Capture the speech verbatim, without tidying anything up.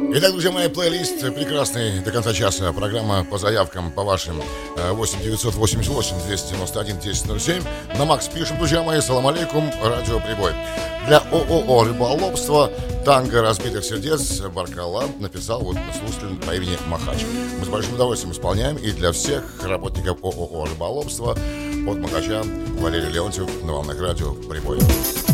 Итак, друзья мои, плейлист прекрасный до конца часа. Программа по заявкам по вашим восемь девятьсот восемьдесят восемь двести девяносто один десять ноль семь. На Макс пишем, друзья мои, салам алейкум, радио Прибой. Для ООО «Рыболовство» танго разбитых сердец Баркала написал вот слушатель по имени Махач. Мы с большим удовольствием исполняем и для всех работников ООО «Рыболовство» от Махача Валерий Леонтьев на волнах радио Прибой.